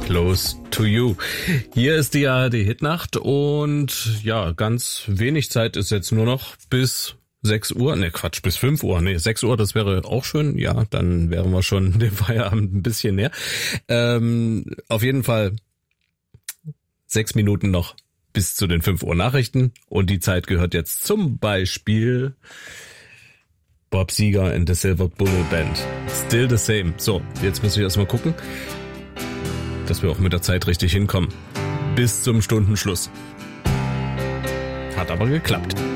Close to You. Hier ist die ARD-Hitnacht und ja, ganz wenig Zeit ist jetzt nur noch bis 6 Uhr, bis 5 Uhr, 6 Uhr, das wäre auch schön, ja, dann wären wir schon dem Feierabend ein bisschen näher. Auf jeden Fall 6 Minuten noch bis zu den 5 Uhr Nachrichten und die Zeit gehört jetzt zum Beispiel Bob Seger and the Silver Bullet Band. Still the same. So, jetzt müssen wir erstmal gucken, dass wir auch mit der Zeit richtig hinkommen. Bis zum Stundenschluss. Hat aber geklappt.